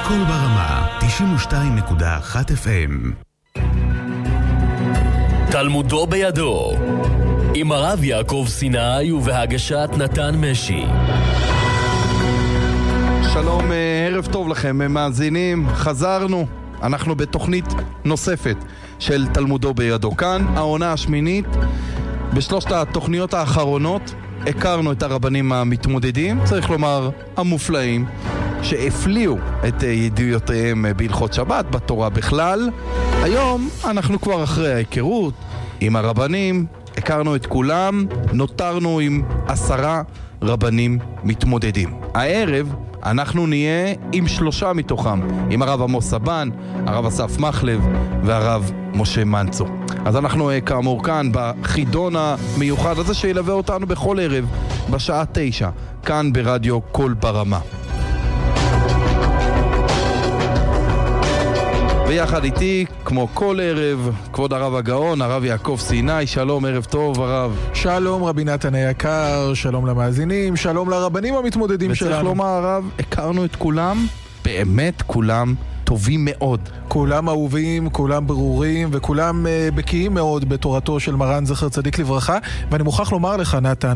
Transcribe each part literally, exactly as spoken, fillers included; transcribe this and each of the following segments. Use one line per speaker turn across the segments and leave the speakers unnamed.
קול ברמה, תשעים ושתיים נקודה אחת אף אם.
תלמודו בידו, עם הרב יעקב סיני ובהגשת נתן משי.
שלום, ערב טוב לכם מאזינים, חזרנו, אנחנו בתוכנית נוספת של תלמודו בידו. כאן העונה השמינית. בשלושת התוכניות האחרונות הכרנו את הרבנים המתמודדים, צריך לומר המופלאים, שהפליאו את ידיעותיהם בהלכות שבת, בתורה בכלל. היום אנחנו כבר אחרי ההיכרות עם הרבנים, הכרנו את כולם, נותרנו עם עשרה רבנים מתמודדים. הערב אנחנו נהיה עם שלושה מתוכם, עם הרב עמוס סבן, הרב אסף מחלב והרב משה מנצור. אז אנחנו כאמור כאן בחידון המיוחד הזה שילווה אותנו בכל ערב בשעה תשע, כאן ברדיו קול ברמה. ויחד איתי, כמו כל ערב, כבוד הרב הגאון, הרב יעקב סיני. שלום, ערב טוב הרב.
שלום רבי נתן היקר, שלום למאזינים, שלום לרבנים המתמודדים שלנו.
וצריך לומר הרב, הכרנו את כולם, באמת כולם טובים מאוד.
כולם אהובים, כולם ברורים, וכולם uh, בקיאים מאוד בתורתו של מרן זכר צדיק לברכה. ואני מוכרח לומר לך, נתן,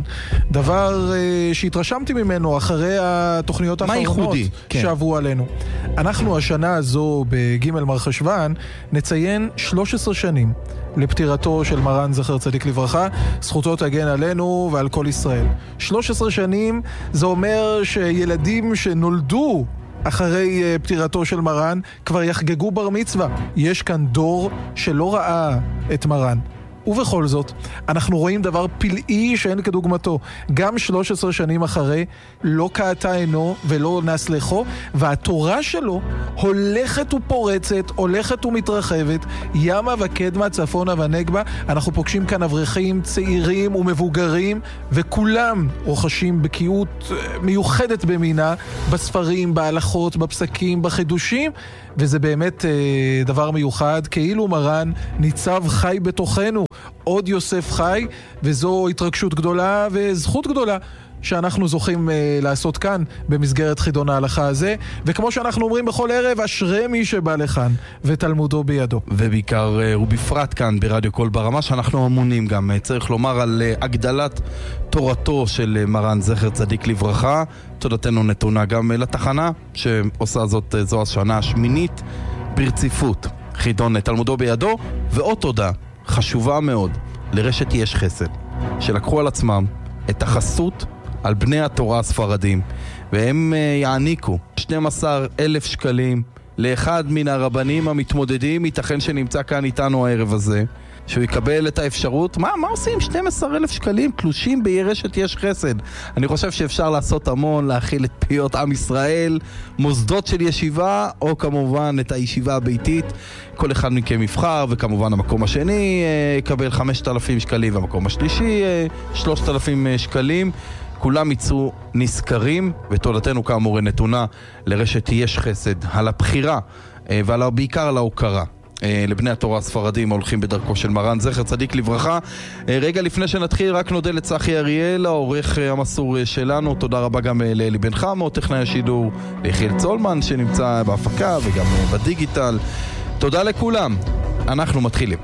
דבר uh, שהתרשמתי ממנו אחרי התוכניות האחרונות שעברו עלינו. אנחנו השנה הזו בג' מרחשוון נציין שלוש עשרה שנים לפטירתו של מרן זכר צדיק לברכה. זכותו תגן עלינו ועל כל ישראל. שלוש עשרה שנים זה אומר שילדים שנולדו אחרי uh, פטירתו של מרן כבר יחגגו בר מצווה. יש כאן דור שלא ראה את מרן. ובכל זאת, אנחנו רואים דבר פלאי שאין כדוגמתו. גם שלוש עשרה שנים אחרי, לא קעתה עינו ולא נס לחו, והתורה שלו הולכת ופורצת, הולכת ומתרחבת, ימה וקדמה, צפונה ונגבה. אנחנו פוגשים כאן אברכים צעירים ומבוגרים, וכולם רוכשים בקיאות מיוחדת במינה, בספרים, בהלכות, בפסקים, בחידושים, וזה באמת אה, דבר מיוחד, כאילו מרן ניצב חי בתוכנו, עוד יוסף חי, וזו התרגשות גדולה וזכות גדולה שאנחנו זוכים אה, לעשות כאן במסגרת חידון ההלכה הזה. וכמו שאנחנו אומרים בכל ערב, אשרי מי שבא לכאן ותלמודו בידו.
ובעיקר אה, ובפרט כאן ברדיו קול ברמה, שאנחנו אמונים גם, אה, צריך לומר, על אה, הגדלת תורתו של אה, מרן זכר צדיק לברכה. תודתנו נתונה גם אה, לתחנה שעושה זאת, אה, זו השנה השמינית ברציפות, חידון תלמודו בידו. ועוד תודה חשובה מאוד לרשת יש חסד, שלקחו על עצמם את החסות על בני התורה הספרדים, והם יעניקו שנים עשר אלף שקלים לאחד מן הרבנים המתמודדים, ייתכן שנמצא כאן איתנו הערב הזה, שהוא יקבל את האפשרות. מה, מה עושים? שנים עשר אלף שקלים תלושים ברשת יש חסד. אני חושב שאפשר לעשות המון, להכיל את פיות עם ישראל, מוסדות של ישיבה, או כמובן את הישיבה הביתית. כל אחד מכם יבחר, וכמובן המקום השני יקבל חמשת אלפים שקלים, והמקום השלישי שלושת אלפים שקלים. כולם יצאו נזכרים, ותודתנו כאמור נתונה לרשת יש חסד על הבחירה ועל בעיקר על ההוקרה לבני התורה הספרדים ההולכים בדרכו של מרן זכר צדיק לברכה. רגע לפני שנתחיל, רק נודה לצחי אריאל, העורך המסור שלנו. תודה רבה גם לאלי בן חמו, טכנאי השידור, ליחיאל צולמן שנמצא בהפקה וגם בדיגיטל. תודה לכולם, אנחנו מתחילים.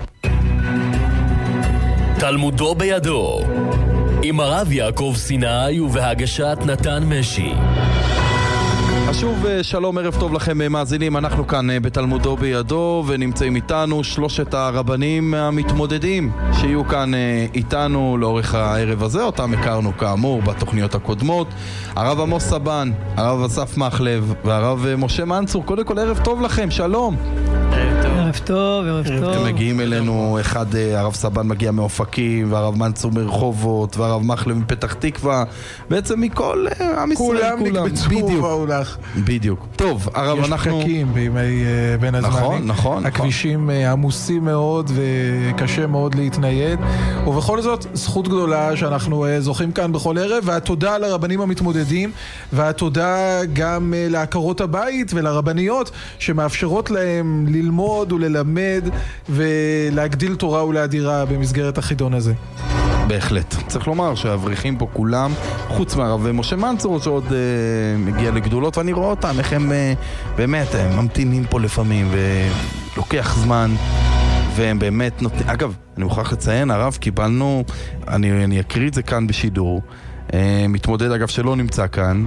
תלמודו בידו, עם הרב יעקב סיני ובהגשת נתן משי.
שוב שלום, ערב טוב לכם מאזינים. אנחנו כאן בתלמודו בידו, ונמצאים איתנו שלושת הרבנים המתמודדים שיהיו כאן איתנו לאורך הערב הזה, אותם הכרנו כאמור בתוכניות הקודמות. הרב עמוס סבן, הרב אסף מחלב והרב משה מנצור. קודם כל ערב טוב לכם, שלום.
ערב טוב, ערב טוב.
הם מגיעים אלינו, אחד, הרב סבן מגיע מאופקים, והרב מנצור מרחובות, והרב מחלב מפתח תקווה, בעצם מכל עם ישראל,
כולם נקבצו והולך.
בדיוק. טוב, הרב,
יש
אנחנו...
יש פקקים בימי uh, בין הזמנים.
נכון, נכון.
הכבישים
נכון.
uh, עמוסים מאוד וקשה מאוד להתנייד. ובכל זאת, זכות גדולה שאנחנו uh, זוכים כאן בכל ערב, והתודה לרבנים המתמודדים, והתודה גם uh, להכרות הבית ולרבניות שמאפשרות להם ללמוד וללמד ולהגדיל תורה ולהדירה במסגרת החידון הזה.
בהחלט. צריך לומר שהאברכים פה כולם, חוץ מהרב משה מנצור שעוד אה, מגיע לגדולות, ואני רואה אותם, איך הם אה, באמת, הם ממתינים פה לפעמים, ולוקח זמן, והם באמת נותנים, אגב, אני מוכרח לציין, הרב, קיבלנו, אני, אני אקריא את זה כאן בשידור, אה, מתמודד אגב שלא נמצא כאן,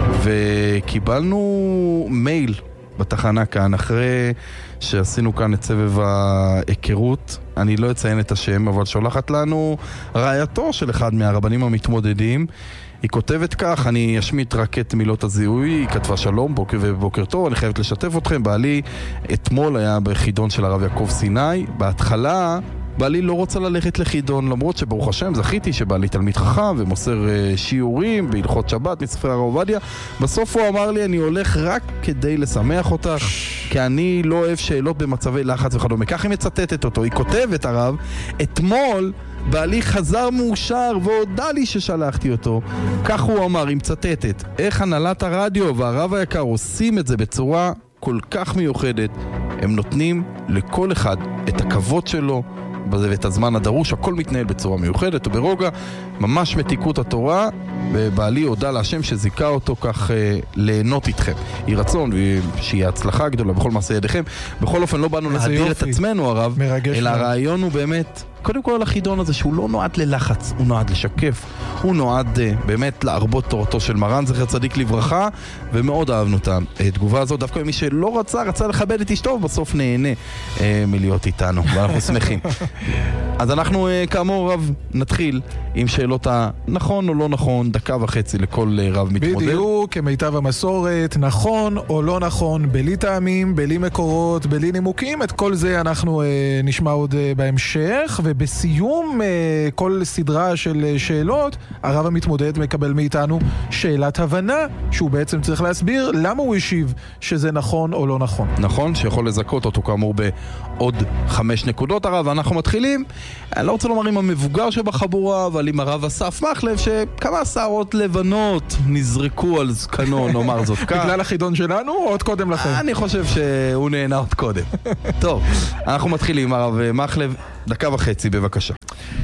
וקיבלנו מייל בתחנה כאן, אחרי שעשינו כאן את סבב ההיכרות, אני לא אציין את השם, אבל שולחת לנו רעייתו של אחד מהרבנים המתמודדים. היא כותבת כך, אני אשמיט רק את מילות הזיהוי, היא כתבה שלום, בוקר ובוקר טוב, אני חייבת לשתף אתכם, בעלי אתמול היה בחידון של הרב יעקב סיני, בהתחלה בעלי לא רוצה ללכת לחידון, למרות שברוך השם זכיתי שבעלי תלמיד חכם ומוסר uh, שיעורים בהלכות שבת מספרי הרב עובדיה. בסוף הוא אמר לי, אני הולך רק כדי לשמח אותך, כי אני לא אוהב שאלות במצבי לחץ וכדומה. כך היא מצטטת אותו, היא כותבת הרב, אתמול בעלי חזר מאושר והודע לי ששלחתי אותו. כך הוא אמר, היא מצטטת, איך הנהלת הרדיו והרב היקר עושים את זה בצורה כל כך מיוחדת. הם נותנים לכל אחד את הכבוד שלו ואת הזמן הדרוש, הכל מתנהל בצורה מיוחדת וברוגע, ממש מתיקות התורה, ובעלי הודע להשם שזיקה אותו כך אה, ליהנות איתכם. היא רצון, שיהיה הצלחה גדולה בכל מעשה ידיכם. בכל אופן לא באנו להדיר את עצמנו הרב, אלא הרעיון הוא באמת, קודם כל החידון הזה שהוא לא נועד ללחץ, הוא נועד לשקף, הוא נועד uh, באמת להרבות תורתו של מרן זכר צדיק לברכה, ומאוד אהבנו את התגובה הזאת, דווקא מי שלא רצה, רצה לכבד את אשתו, בסוף נהנה uh, מלהיות איתנו, ואנחנו שמחים. אז אנחנו uh, כאמור רב נתחיל עם שאלות הנכון או לא נכון, דקה וחצי לכל uh, רב מתמודד.
בדיוק, כמיטב המסורת, נכון או לא נכון, בלי טעמים, בלי מקורות, בלי נימוקים, את כל זה אנחנו uh, נשמע עוד uh, בהמשך, ובסיום uh, כל סדרה של שאלות, הרב המתמודד מקבל מאיתנו שאלת הבנה, שהוא בעצם צריך להסביר למה הוא השיב שזה נכון או לא נכון.
נכון, שיכול לזכות אותו כאמור בעוד חמש נקודות הרב, ואנחנו מתחילים, אני לא רוצה לומר עם המבוגר שבחבורה, אבל עם הרב אסף מחלב, שכמה שערות לבנות נזרקו על זקנו, נאמר זאת כך.
בגלל החידון שלנו או עוד קודם לכם?
אני חושב שהוא נהנה עוד קודם. טוב, אנחנו מתחילים עם הרב מחלב, דקה וחצי בבקשה.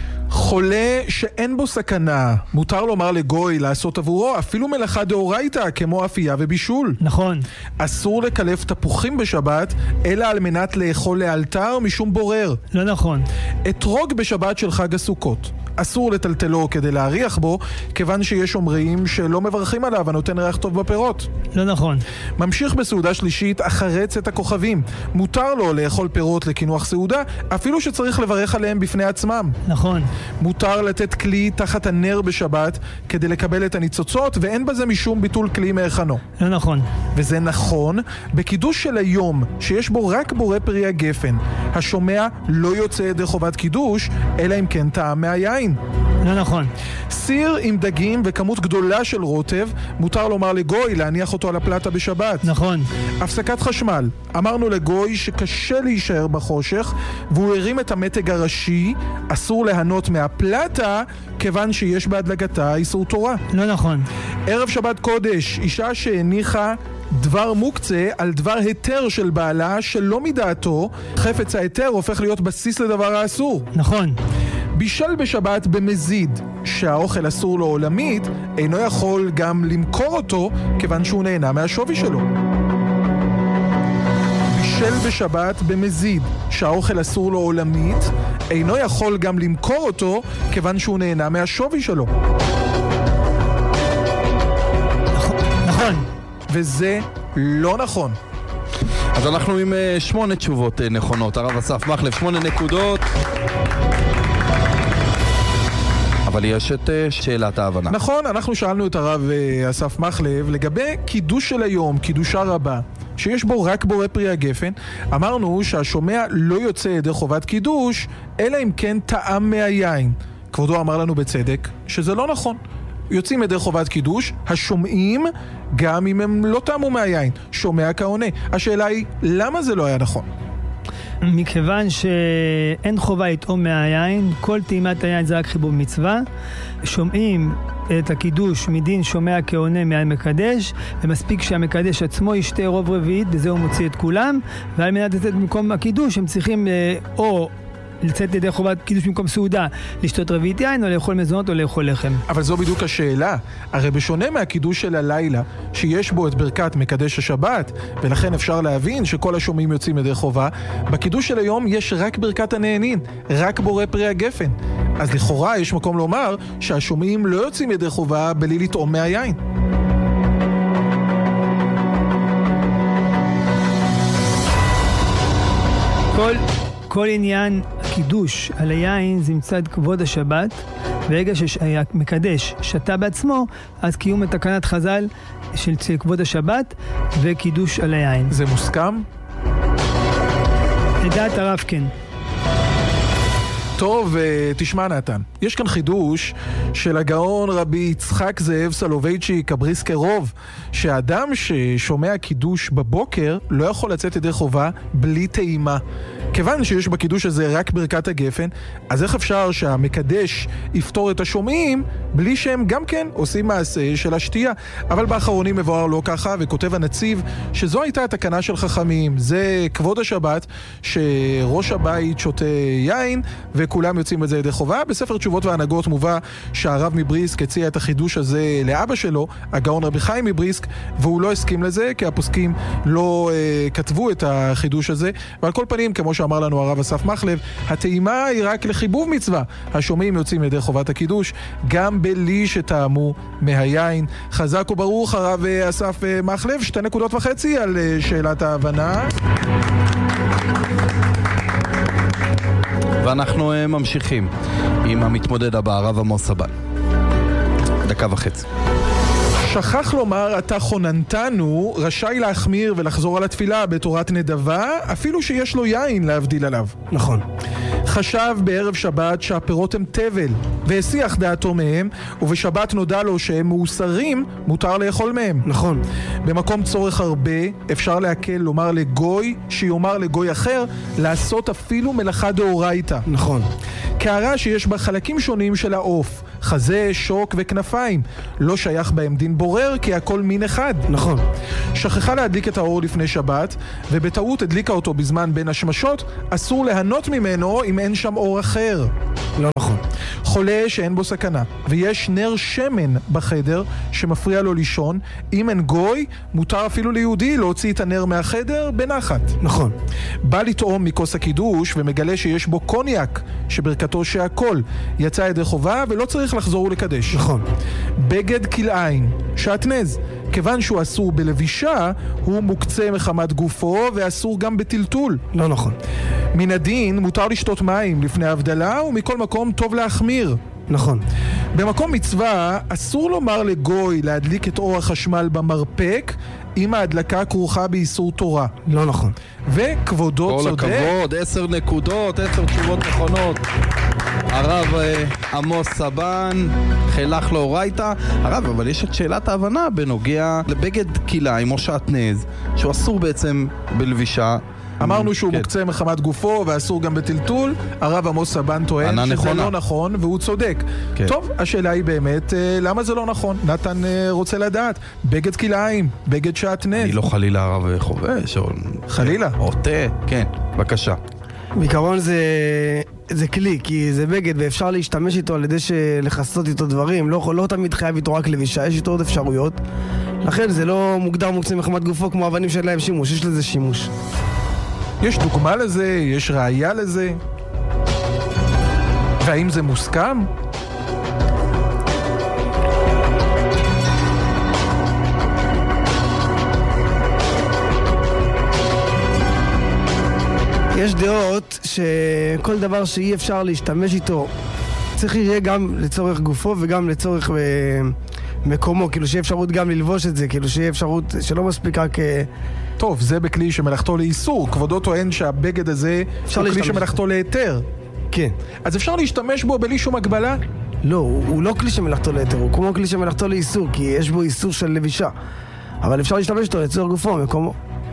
חולה שאין בו סכנה, מותר לומר לגוי לעשות עבורו אפילו מלאכה דאורייתא כמו אפייה ובישול.
נכון.
אסור לקלף תפוחים בשבת אלא על מנת לאכול לאלתר משום בורר.
לא נכון.
אתרוג בשבת של חג הסוכות, אסור לטלטלו כדי להריח בו, כיוון שיש אומרים שלא מברכים עליו הנותן ריח טוב בפירות.
לא נכון.
ממשיך בסעודה שלישית, אחרץ את הכוכבים, מותר לו לאכול פירות לכינוח סעודה אפילו שצריך לברך עליהם בפני עצמם.
נכון.
מותר לתת כלי תחת הנר בשבת כדי לקבל את הניצוצות, ואין בזה משום ביטול כלי מהכנו.
לא נכון.
וזה נכון בקידוש של היום, שיש בו רק בורא פרי הגפן. השומע לא יוצא ידי חובת קידוש, אלא אם כן טעם מהיין.
לא נכון.
סיר עם דגים וכמות גדולה של רוטב, מותר לומר לגוי להניח אותו על הפלטה בשבת.
נכון.
הפסקת חשמל, אמרנו לגוי שקשה להישאר בחושך והוא הרים את המתג הראשי, אסור להנות מהפלטה כיוון שיש בהדלקתה איסור תורה.
לא נכון.
ערב שבת קודש, אישה שהניחה דבר מוקצה על דבר היתר של בעלה שלא מדעתו, חפץ ההיתר הופך להיות בסיס לדבר האסור.
נכון.
בישל בשבת במזיד שהאוכל אסור לו עולמית, אינו יכול גם למכור אותו כיוון שהוא נהנה מהשווי שלו. בישל בשבת במזיד שהאוכל אסור לו עולמית, אינו יכול גם למכור אותו כיוון שהוא נהנה מהשווי שלו.
נכון.
וזה לא נכון.
אז אנחנו עם uh, שמונה תשובות uh, נכונות. הרב אסף מחלב, שמונה נקודות. אבל יש את uh, שאלת ההבנה.
נכון, אנחנו שאלנו את הרב uh, אסף מחלב לגבי קידוש של היום, קידושה רבה, שיש בו רק בורא פרי הגפן. אמרנו שהשומע לא יוצא ידי חובת קידוש, אלא אם כן טעם מהיין. כבודו אמר לנו בצדק שזה לא נכון. יוצאים ידי חובת קידוש, השומעים, גם אם הם לא טעמו מהיין, שומע כעונה. השאלה היא, למה זה לא היה נכון?
מכיוון שאין חובה לטעום מהיין, כל טעימת היין זה רק חיבור מצווה, שומעים את הקידוש מדין שומע כעונה מהמקדש, ומספיק שהמקדש עצמו ישתה רוב רביעית, וזה הוא מוציא את כולם, ועל מנת לתת במקום הקידוש הם צריכים או לצאת ידי חובת קידוש במקום סעודה, לשתות רביעית יין או לאכול מזונות או לאכול לחם.
אבל זו בדיוק השאלה. הרי בשונה מהקידוש של הלילה, שיש בו את ברכת מקדש השבת, ולכן אפשר להבין שכל השומעים יוצאים ידי חובה, בקידוש של היום יש רק ברכת הנהנין, רק בורא פרי הגפן. אז לכאורה יש מקום לומר שהשומעים לא יוצאים ידי חובה בלי לטעום מהיין.
כל, כל עניין הקידוש על היין זה מצד כבוד השבת, ברגע שהמקדש שתה בעצמו, אז קיום את תקנת חז"ל של כבוד השבת וקידוש על היין.
זה מוסכם?
לדעת הרב כן.
טוב, תשמע נתן, יש כאן חידוש של הגאון רבי יצחק זאב סולובייצ'יק הבריסקרוב, שהאדם ששומע קידוש בבוקר לא יכול לצאת ידי חובה בלי טעימה. כיוון שיש בקידוש הזה רק ברכת הגפן, אז איך אפשר שהמקדש יפתור את השומעים בלי שהם גם כן עושים מעשה של השתייה? אבל באחרונים מבואר לא ככה, וכותב הנציב שזו הייתה התקנה של חכמים. זה כבוד השבת שראש הבית שותה יין וכולם יוצאים את זה ידי חובה. בספר תשובות והנהגות מובא שהרב מבריסק הציע את החידוש הזה לאבא שלו, הגאון רבי חיים מבריסק, והוא לא הסכים לזה כי הפוסקים לא אה, כתבו את החידוש הזה. ועל כל פנים, כמו שאמר לנו הרב אסף מחלב, הטעימה היא רק לחיבוב מצווה. השומעים יוצאים ידי חובת הקידוש גם בלי שטעמו מהיין. חזק וברוך הרב אסף מחלב, שתי נקודות וחצי על שאלת ההבנה.
ואנחנו ממשיכים עם המתמודד הבא, הרב עמוס סבן. דקה וחצי.
שכח לומר, אתה חוננתנו, רשאי להחמיר ולחזור על התפילה בתורת נדבה, אפילו שיש לו יין להבדיל עליו.
נכון.
חשב בערב שבת שהפירות הם תבל, והסיח דעתו מהם, ובשבת נודע לו שהם מאוסרים, מותר לאכול מהם.
נכון.
במקום צורך הרבה, אפשר להקל לומר לגוי, שיאמר לגוי אחר, לעשות אפילו מלאכה דאורייתא.
נכון.
קערה שיש בה חלקים שונים של העוף, חזה, שוק וכנפיים, לא שייך בהם דין בורר, כי הכל מין אחד.
נכון.
שכחה להדליק את האור לפני שבת, ובטעות הדליקה אותו בזמן בין השמשות, אסור להנות ממנו אם אין שם אור אחר.
לא נכון.
חולה שאין בו סכנה, ויש נר שמן בחדר שמפריע לו לישון, אם אין גוי, מותר אפילו ליהודי להוציא את הנר מהחדר בנחת.
נכון.
בא לטעום מכוס הקידוש ומגלה שיש בו קוניאק, שברכתו שהכל יצא ידי חובה ולא צריך לחזור ולקדש.
נכון.
בגד כלאיים, שעטנז, כיוון שהוא אסור בלבישה, הוא מוקצה מחמת גופו ואסור גם בטלטול.
לא נכון.
מן הדין מותר לשתות מים לפני ההבדלה, ומכל מקום טוב להחמיר.
נכון.
במקום מצווה אסור לומר לגוי להדליק את אור החשמל במרפק אם ההדלקה כרוכה באיסור תורה.
לא נכון.
וכבודו צודק.
כל הכבוד, עשר נקודות, עשר תשובות נכונות. הרב עמוס סבן חילך לאורייתא. הרב, אבל יש את שאלת ההבנה בנוגע לבגד כלאיים או שעטנז, שהוא אסור בעצם בלבישה.
אמרנו שהוא
כן.
מוקצה מחמת גופו ואסור גם בטלטול. הרב עמוס סבן טוען שזה
נכונה.
לא נכון, והוא צודק.
כן.
טוב, השאלה היא באמת למה זה לא נכון. נתן רוצה לדעת. בגד כלאיים, בגד שעטנז.
אני לא חלילה הרב חובש או...
חלילה?
או תה, כן, בבקשה.
בעיקרון זה, זה כלי, כי זה בגד ואפשר להשתמש איתו על ידי לחסות איתו דברים. לא, לא תמיד חייב איתו רק לבישה, יש איתו עוד אפשרויות. לכן זה לא מוגדר מוקצה מחמת גופו כמו אבנים שאין להם שימוש, יש לזה שימוש.
יש דוגמה לזה? יש ראייה לזה? והאם זה מוסכם?
יש דעות שכל דבר שאי אפשר להשתמש איתו צריך יהיה גם לצורך גופו וגם לצורך מקומו, כאילו שיהיה אפשרות גם ללבוש את זה, כאילו שיהיה אפשרות שלא מספיק רק...
טוב, זה בכלי שמלאכתו לאיסור. כבודו טוען שהבגד הזה הוא כלי שמלאכתו להיתר.
כן.
אז אפשר להשתמש בו בלי שום הגבלה?
לא, הוא, הוא לא כלי שמלאכתו להיתר, הוא כמו כלי שמלאכתו לאיסור, כי יש בו איסור של לבישה. אבל אפשר להשתמש אותו לצורך גופו, מקומו.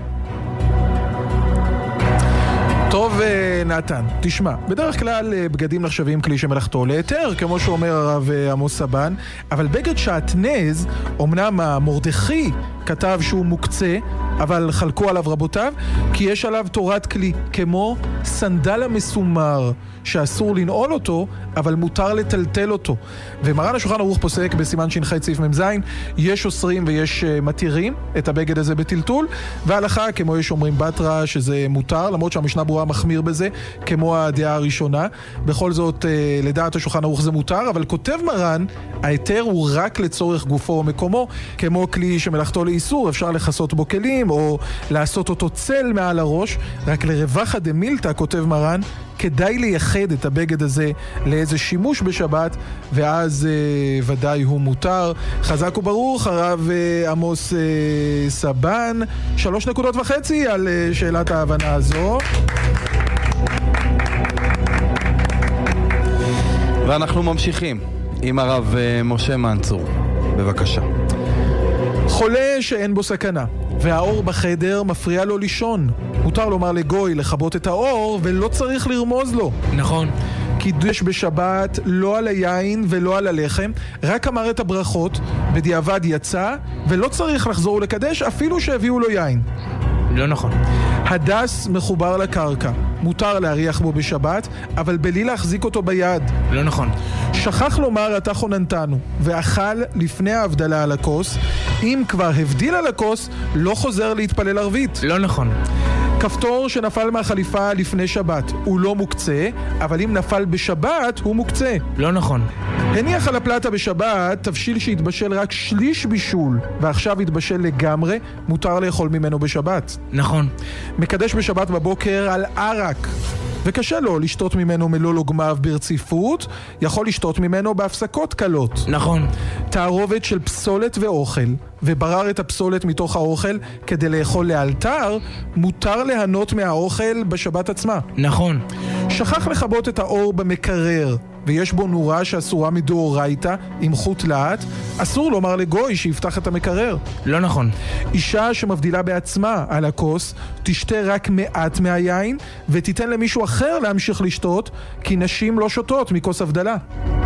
טוב, נתן, תשמע, בדרך כלל בגדים נחשבים כלי שמלאכתו להיתר, כמו שאומר הרב עמוס סבן, אבל בגד שעטנז, אמנם המרדכי כתב שהוא מוקצה, אבל חלקו עליו רבותיו, כי יש עליו תורת כלי, כמו סנדל המסומר, שאסור לנעול אותו, אבל מותר לטלטל אותו. ומרן השולחן ערוך פוסק בסימן ש"ח סעיף מ"ז, יש אוסרים ויש מתירים את הבגד הזה בטלטול, וההלכה, כמו יש אומרים בתרא, שזה מותר, למרות שהמשנה ברורה מחמיר בזה, כמו הדעה הראשונה. בכל זאת, לדעת השולחן ערוך זה מותר, אבל כותב מרן, ההיתר הוא רק לצורך גופו או מקומו, כמו כלי שמלאכתו לאיסור, אפשר לחסות בו כלים, או לעשות אותו צל מעל הראש. רק לרווחא דמילתא, כותב מרן, כדאי לייחד את הבגד הזה לאיזה שימוש בשבת, ואז אה, ודאי הוא מותר. חזק וברוך, הרב אה, עמוס אה, סבן, שלוש נקודות וחצי על אה, שאלת ההבנה הזו.
ואנחנו ממשיכים עם הרב אה, משה מנצור, בבקשה.
חולה שאין בו סכנה והאור בחדר מפריע לו לישון, מותר לומר לגוי לכבות את האור ולא צריך לרמוז לו.
נכון.
קידש בשבת לא על היין ולא על הלחם, רק אמר את הברכות, בדיעבד יצא ולא צריך לחזור ולקדש אפילו שהביאו לו יין.
לא נכון.
הדס מחובר לקרקע, מותר להריח בו בשבת, אבל בלי להחזיק אותו ביד.
לא נכון.
שכח לומר אתה חוננתנו, ואכל לפני ההבדלה על הכוס, אם כבר הבדיל על הכוס, לא חוזר להתפלל ערבית.
לא נכון.
כפתור שנפל מהחליפה לפני שבת, הוא לא מוקצה, אבל אם נפל בשבת, הוא מוקצה.
לא נכון.
הניח על הפלטה בשבת, תבשיל שהתבשל רק שליש בישול, ועכשיו התבשל לגמרי, מותר לאכול ממנו בשבת.
נכון.
מקדש בשבת בבוקר על ערק, וקשה לו לשתות ממנו מלוא לוגמיו ברציפות, יכול לשתות ממנו בהפסקות קלות.
נכון.
תערובת של פסולת ואוכל, וברר את הפסולת מתוך האוכל כדי לאכול לאלתר, מותר ליהנות מהאוכל בשבת עצמה.
נכון.
שכח לכבות את האור במקרר, ויש בו נורה שאסורה מדאורייתא עם חוט להט, אסור לומר לגוי שיפתח את המקרר.
לא נכון.
אישה שמבדילה בעצמה על הכוס תשתה רק מעט מהיין ותיתן למישהו אחר להמשיך לשתות, כי נשים לא שותות מכוס הבדלה.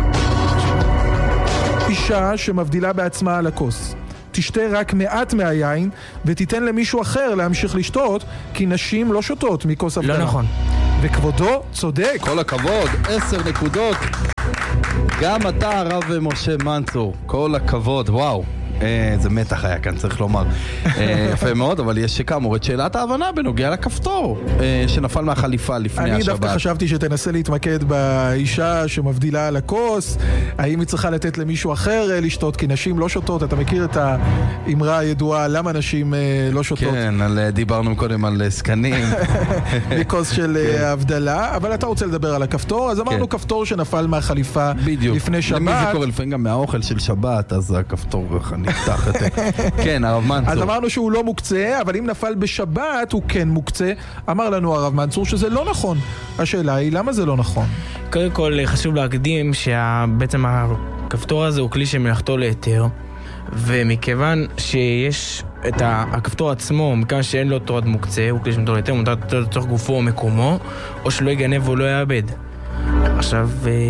אישה שמבדילה בעצמה על הכוס תשתה רק מעט מהיין ותיתן למישהו אחר להמשיך לשתות, כי נשים לא שותות מכוס הבדלה.
לא נכון.
וכבודו צודק.
כל הכבוד, עשר נקודות. גם אתה הרב משה מנצור, כל הכבוד, וואו. זה מתח היה כאן, צריך לומר. יפה מאוד, אבל יש כאמור את שאלת ההבנה בנוגע לכפתור שנפל מהחליפה לפני השבת.
אני דווקא חשבתי שתנסה להתמקד באישה שמבדילה על הכוס, האם היא צריכה לתת למישהו אחר לשתות, כי נשים לא שותות. אתה מכיר את האמרה הידועה למה נשים לא שותות?
כן, דיברנו קודם על סקנים.
מכוס של הבדלה, אבל אתה רוצה לדבר על הכפתור, אז אמרנו כפתור שנפל מהחליפה לפני שבת.
למי זה קורה לפעמים גם מהאוכל של שבת, אז הכפתור נפתח את זה. כן, הרב מנצור.
אז אמרנו שהוא לא מוקצה, אבל אם נפל בשבת הוא כן מוקצה. אמר לנו הרב מנצור שזה לא נכון. השאלה היא, למה זה לא נכון?
קודם כל חשוב להקדים שבעצם הכפתור הזה הוא כלי שמלאכתו להיתר, ומכיוון שיש את הכפתור עצמו, מכיוון שאין לו תורת מוקצה, הוא כלי שמלאכתו להיתר, מותר לתת לצורך גופו או מקומו, או שלא יגנב או לא יאבד. עכשיו...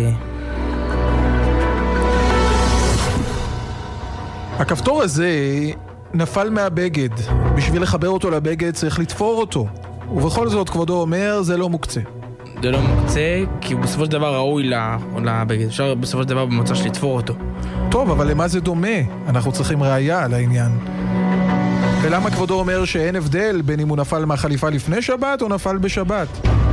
הכפתור הזה נפל מהבגד. בשביל לחבר אותו לבגד צריך לתפור אותו. ובכל זאת כבודו אומר זה לא מוקצה.
זה לא מוקצה כי הוא בסופו של דבר ראוי לבגד. אפשר בסופו של דבר במצב של לתפור אותו.
טוב, אבל למה זה דומה? אנחנו צריכים ראייה על העניין. ולמה כבודו אומר שאין הבדל בין אם הוא נפל מהחליפה לפני שבת או נפל בשבת?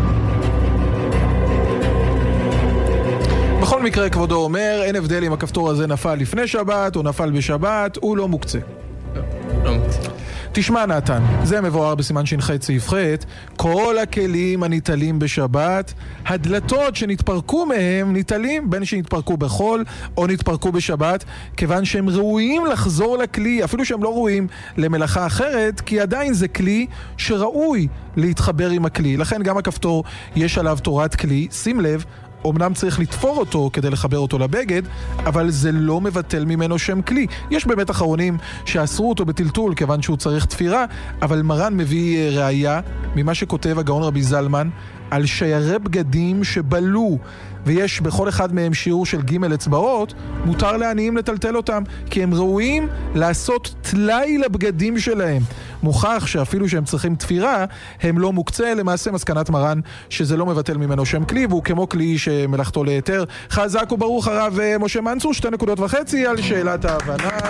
בכל מקרה כבודו אומר, אין הבדל אם הכפתור הזה נפל לפני שבת או נפל בשבת, הוא לא מוקצה.
לא, לא מוקצה.
תשמע נתן, זה מבואר בסימן ש"ח סעיף ח', כל הכלים הניטלים בשבת, הדלתות שנתפרקו מהם ניטלים, בין שנתפרקו בחול או נתפרקו בשבת, כיוון שהם ראויים לחזור לכלי, אפילו שהם לא ראויים למלאכה אחרת, כי עדיין זה כלי שראוי להתחבר עם הכלי. לכן גם הכפתור יש עליו תורת כלי, שים לב, אמנם צריך לתפור אותו כדי לחבר אותו לבגד, אבל זה לא מבטל ממנו שם כלי. יש באמת אחרונים שאסרו אותו בטלטול כיוון שהוא צריך תפירה, אבל מרן מביא ראיה ממה שכותב הגאון רבי זלמן על שיירי בגדים שבלו ויש בכל אחד מהם שיעור של ג' אצבעות, מותר לעניים לטלטל אותם, כי הם ראויים לעשות תלאי לבגדים שלהם. מוכח שאפילו שהם צריכים תפירה, הם לא מוקצה. למעשה מסקנת מרן שזה לא מבטל ממנו שם כלי, והוא כמו כלי שמלאכתו להיתר. חזק וברוך הרב משה מנצור, שתי נקודות וחצי על שאלת ההבנה.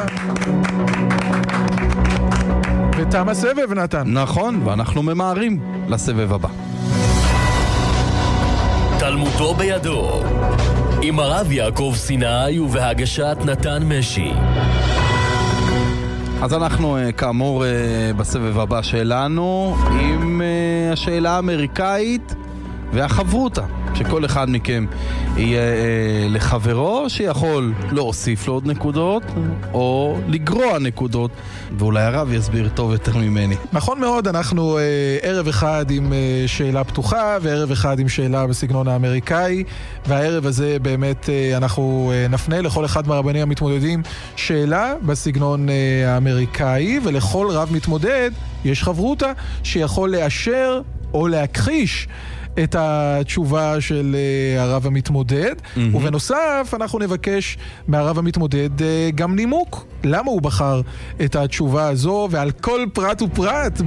ותם הסבב, נתן.
נכון, ואנחנו ממהרים לסבב הבא.
תלמודו בידו, עם הרב יעקב סיני ובהגשת נתן משי.
אז אנחנו כאמור בסבב הבא שלנו עם השאלה האמריקאית והחברותה, שכל אחד מכם יהיה לחברו שיכול להוסיף לו עוד נקודות או לגרוע נקודות, ואולי הרב יסביר טוב יותר ממני.
נכון מאוד, אנחנו ערב אחד עם שאלה פתוחה וערב אחד עם שאלה בסגנון האמריקאי, והערב הזה באמת אנחנו נפנה לכל אחד מהרבנים המתמודדים שאלה בסגנון האמריקאי, ולכל רב מתמודד יש חברותה שיכול לאשר או להכחיש את התשובה של uh, הרב המתמודד, mm-hmm. ובנוסף אנחנו נבקש מהרב המתמודד uh, גם נימוק למה הוא בחר את התשובה הזו, ועל כל פרט ופרט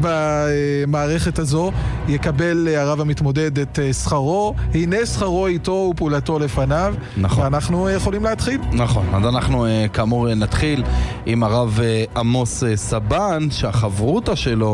במערכת הזו יקבל uh, הרב המתמודד את uh, שכרו. הנה שכרו איתו ופעולתו לפניו. נכון. ואנחנו uh, יכולים להתחיל.
נכון, אז אנחנו uh, כאמור נתחיל עם הרב uh, עמוס uh, סבן, שהחברותה שלו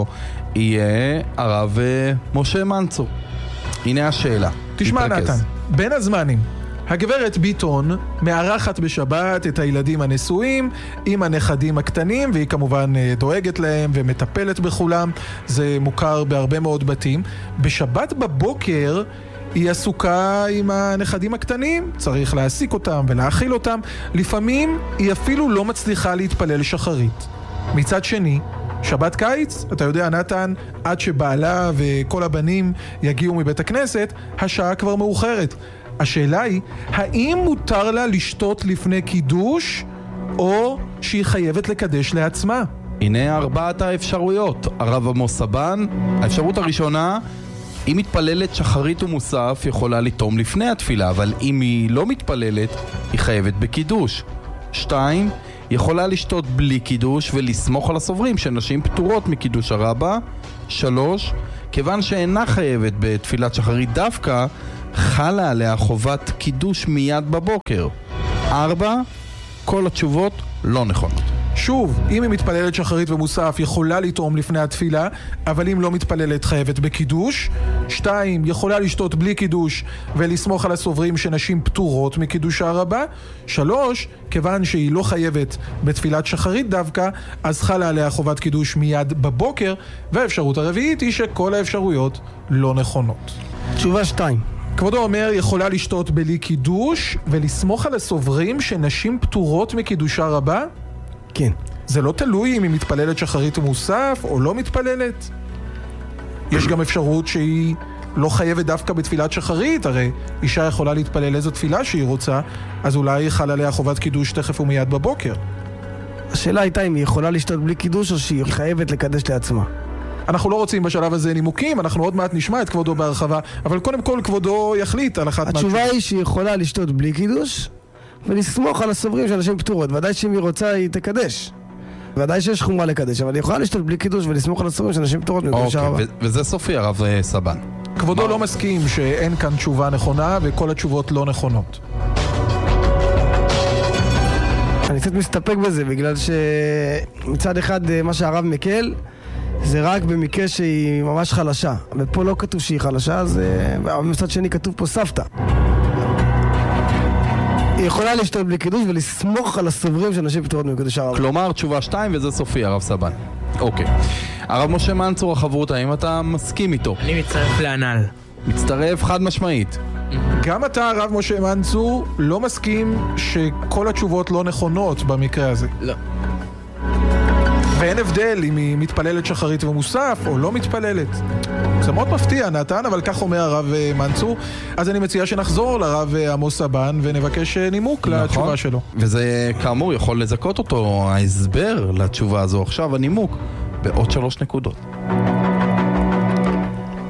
יהיה הרב uh, משה מנצור. הנה השאלה.
תשמע נתן, בין הזמנים, הגברת ביטון מארחת בשבת את הילדים הנשואים עם הנכדים הקטנים, והיא כמובן דואגת להם ומטפלת בכולם, זה מוכר בהרבה מאוד בתים. בשבת בבוקר היא עסוקה עם הנכדים הקטנים, צריך להעסיק אותם ולהאכיל אותם, לפעמים היא אפילו לא מצליחה להתפלל שחרית. מצד שני, שבת קיץ, אתה יודע נתן, עד שבעלה וכל הבנים יגיעו מבית הכנסת, השעה כבר מאוחרת. השאלה היא, האם מותר לה לשתות לפני קידוש, או שהיא חייבת לקדש לעצמה?
הנה ארבעת האפשרויות. הרב עמוס סבן, האפשרות הראשונה, אם מתפללת שחרית ומוסף יכולה לטום לפני התפילה, אבל אם היא לא מתפללת, היא חייבת בקידוש. שתיים, יכולה לשתות בלי קידוש ולסמוך על הסוברים שנשים פטורות מקידוש הרבה. שלוש, כיוון שאינה חייבת בתפילת שחרית דווקא, חלה עליה חובת קידוש מיד בבוקר. ארבע, כל התשובות לא נכונות.
שוב, אם היא מתפללת שחרית ומוסף יכולה לטעום לפני התפילה, אבל אם לא מתפללת חייבת בקידוש. שתיים, יכולה לשתות בלי קידוש ולסמוך על הסוברים שנשים פטורות מקידוש הרבה. שלוש, כיוון שהיא לא חייבת בתפילת שחרית דווקא, אז חלה עליה חובת קידוש מיד בבוקר. והאפשרות הרביעית היא שכל האפשרויות לא נכונות.
תשובה שתיים.
כבודו אומר, יכולה לשתות בלי קידוש ולסמוך על הסוברים שנשים פטורות מקידוש הרבה?
כן.
זה לא תלוי אם היא מתפללת שחרית ומוסף או לא מתפללת. יש גם אפשרות שהיא לא חייבת דווקא בתפילת שחרית, הרי אישה יכולה להתפלל איזו תפילה שהיא רוצה, אז אולי חל עליה חובת קידוש תכף ומיד בבוקר.
השאלה הייתה אם היא יכולה לשתות בלי קידוש או שהיא חייבת לקדש לעצמה.
אנחנו לא רוצים בשלב הזה נימוקים, אנחנו עוד מעט נשמע את כבודו בהרחבה, אבל קודם כל כבודו יחליט על אחת...
התשובה היא שהיא יכולה לשתות בלי קידוש ולסמוך על הסוברים של אנשים פטורות. ודאי שאם היא רוצה היא תקדש, ודאי שיש חומרה לקדש, אבל היא יכולה לשתות בלי קידוש ולסמוך על הסוברים של אנשים פטורות.
אוקיי, וזה סופי הרב סבן.
כבודו לא מסכים שאין כאן תשובה נכונה וכל התשובות לא נכונות.
אני קצת מסתפק בזה, בגלל שמצד אחד מה שהרב מקל זה רק במקרה שהיא ממש חלשה, ופה לא כתוב שהיא חלשה, אז במצד שני כתוב פה סבתא. היא יכולה לשתות בלי קידוש ולסמוך על הסוברים של נשים פטורות מקדוש הרב.
כלומר תשובה שתיים, וזה סופי הרב סבן. אוקיי. הרב משה מנצור, החברותה, האם אתה מסכים איתו?
אני מצטרף להנ"ל.
מצטרף חד משמעית.
גם אתה, הרב משה מנצור, לא מסכים שכל התשובות לא נכונות במקרה הזה.
לא.
ואין הבדל אם היא מתפללת שחרית ומוסף או לא מתפללת. זה מאוד מפתיע נתן, אבל כך אומר הרב מנצור. אז אני מציע שנחזור לרב עמוס סבן ונבקש נימוק נכון. לתשובה שלו.
וזה כאמור יכול לזכות אותו ההסבר לתשובה הזו עכשיו, הנימוק, בעוד שלוש נקודות.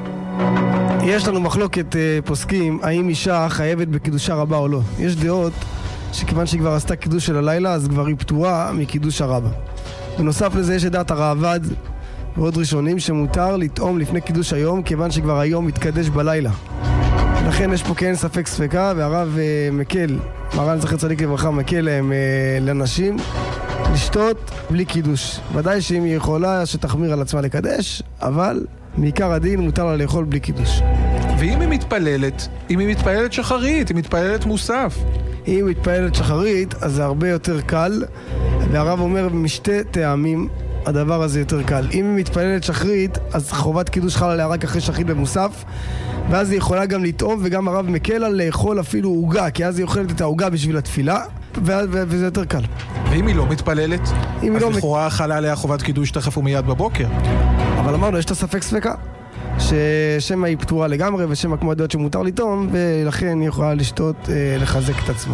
יש לנו מחלוקת אה, פוסקים, האם אישה חייבת בקידושה רבה או לא. יש דעות שכיוון שהיא כבר עשתה קידוש של הלילה, אז כבר היא פטורה מקידוש הרבה. בנוסף לזה יש את דעת הרעב"ד ועוד ראשונים שמותר לטעום לפני קידוש היום, כיוון שכבר היום מתקדש בלילה. לכן יש פה כן ספק ספקה, והרב אה, מקל, מרן זכר צדיק לברכה, מקל להם אה, לנשים לשתות בלי קידוש. ודאי שאם היא יכולה שתחמיר על עצמה לקדש, אבל מעיקר הדין מותר לה לאכול בלי קידוש.
ואם היא מתפללת, אם היא מתפללת שחרית, היא מתפללת מוסף.
אם היא מתפללת שחרית, אז זה הרבה יותר קל, והרב אומר משתי טעמים הדבר הזה יותר קל. אם היא מתפללת שחרית, אז חובת קידוש חלה עליה רק אחרי שחרית במוסף, ואז היא יכולה גם לטעום, וגם הרב מקל על לאכול אפילו עוגה, כי אז היא אוכלת את העוגה בשביל התפילה, וזה יותר קל.
ואם היא לא מתפללת, אז
לא
לכאורה מת... חלה עליה חובת קידוש תכף ומיד בבוקר.
אבל אמרנו, יש את הספק ספקה, ששמה היא פתורה לגמרי, ושמה כמו הדעות שמותר לטעום, ולכן היא יכולה לשתות, לחזק את עצמה.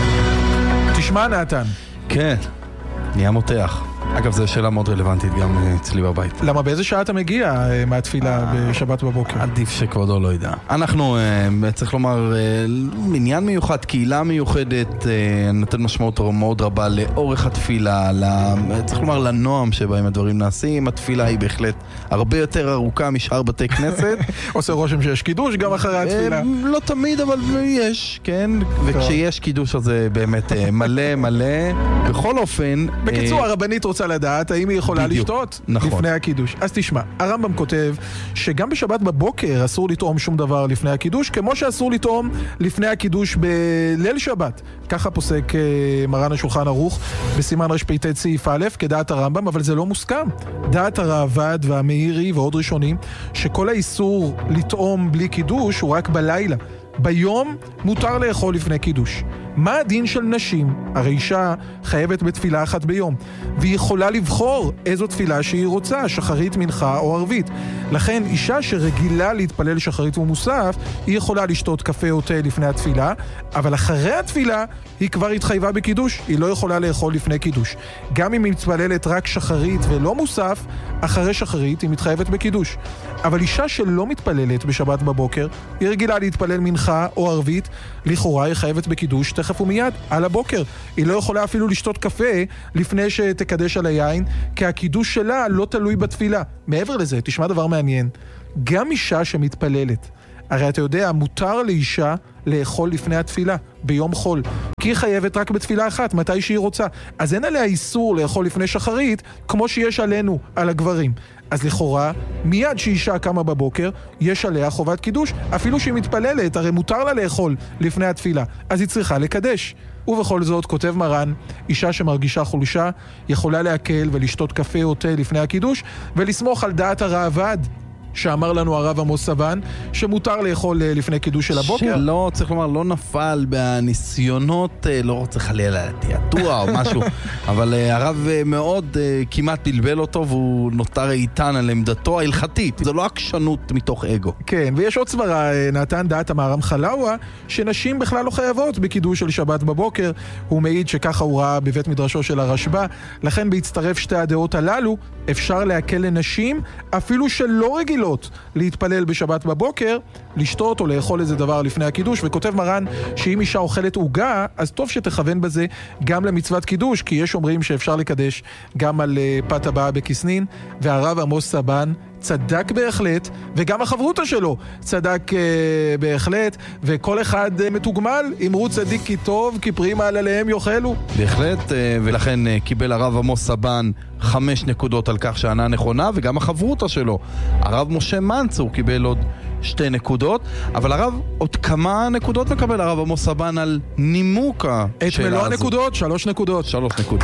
תשמע נתן.
כן, נהיה מותח. אגב, זו שאלה מאוד רלוונטית גם אצלי בבית.
למה באיזה שעה אתה מגיע מהתפילה בשבת בבוקר?
עדיף שכבודו לא ידע. אנחנו, צריך לומר, מניין מיוחד, קהילה מיוחדת, נותן משמעות מאוד רבה לאורך התפילה, צריך לומר לנועם שבהם הדברים נעשים. התפילה היא בהחלט הרבה יותר ארוכה משאר בתי כנסת.
עושה רושם שיש קידוש גם אחרי התפילה.
לא תמיד, אבל יש, כן. וכשיש קידוש הזה באמת מלא מלא. בכל אופן...
בקיצור, הרבנית רוצה לדעת האם היא יכולה
בדיוק,
לשתות
נכון.
לפני הקידוש. אז תשמע, הרמב"ם כותב שגם בשבת בבוקר אסור לטעום שום דבר לפני הקידוש, כמו שאסור לטעום לפני הקידוש בליל שבת. ככה פוסק מרן השולחן ערוך בסימן רשפ"ט סעיף א' כדעת הרמב"ם, אבל זה לא מוסכם. דעת הרעב"ד והמאירי ועוד ראשונים שכל האיסור לטעום בלי קידוש הוא רק בלילה. ביום מותר לאכול לפני קידוש. מה הדין של נשים? הרי אישה חייבת בתפילה אחת ביום, והיא יכולה לבחור איזו תפילה שהיא רוצה, שחרית, מנחה או ערבית. לכן אישה שרגילה להתפלל שחרית ומוסף, היא יכולה לשתות קפה או תה לפני התפילה, אבל אחרי התפילה היא כבר התחייבה בקידוש, היא לא יכולה לאכול לפני קידוש. גם אם היא מתפללת רק שחרית ולא מוסף, אחרי שחרית היא מתחייבת בקידוש. אבל אישה שלא מתפללת בשבת בבוקר, היא רגילה להתפלל מנחה או ערבית, לכאורה היא חייבת בקידוש תכף ומיד, על הבוקר. היא לא יכולה אפילו לשתות קפה לפני שתקדש על היין, כי הקידוש שלה לא תלוי בתפילה. מעבר לזה, תשמע דבר מעניין, גם אישה שמתפללת, הרי אתה יודע, מותר לאישה לאכול לפני התפילה, ביום חול, כי היא חייבת רק בתפילה אחת, מתי שהיא רוצה. אז אין עליה איסור לאכול לפני שחרית, כמו שיש עלינו, על הגברים. אז לכאורה, מיד שאישה קמה בבוקר, יש עליה חובת קידוש, אפילו שהיא מתפללת, הרי מותר לה לאכול לפני התפילה, אז היא צריכה לקדש. ובכל זאת, כותב מרן, אישה שמרגישה חולשה, יכולה להקל ולשתות קפה או תה לפני הקידוש, ולסמוך על דעת הרעב"ד, שאמר לנו הרב עמוס סבן, שמותר לאכול לפני קידוש של הבוקר.
שלא, צריך לומר, לא נפל בניסיונות, לא רוצה חלילה תיאטוע או משהו, אבל הרב מאוד כמעט בלבל אותו, והוא נותר איתן על עמדתו ההלכתית. זו לא עקשנות מתוך אגו.
כן, ויש עוד סברה, נתן דעת המהר"ם חלאווה, שנשים בכלל לא חייבות בקידוש של שבת בבוקר. הוא מעיד שככה הוא ראה בבית מדרשו של הרשב"א. לכן בהצטרף שתי הדעות הללו, אפשר להקל לנשים, אפילו שלא רגיל להתפלל בשבת בבוקר, לשתות או לאכול איזה דבר לפני הקידוש. וכותב מרן שאם אישה אוכלת עוגה, אז טוב שתכוון בזה גם למצוות קידוש, כי יש אומרים שאפשר לקדש גם על uh, פת הבאה בכסנין. והרב עמוס סבן צדק בהחלט, וגם החברותה שלו צדק uh, בהחלט, וכל אחד uh, מתוגמל, אמרו צדיק כי טוב, כי פרי מעלליהם יאכלו.
בהחלט, uh, ולכן uh, קיבל הרב עמוס סבן חמש נקודות על כך שענה נכונה, וגם החברותה שלו, הרב משה מנצור, קיבל עוד שתי נקודות, אבל הרב עוד כמה נקודות מקבל הרב עמוס סבן על נימוק השאלה הזאת.
את מלוא הנקודות, שלוש נקודות.
שלוש נקודות.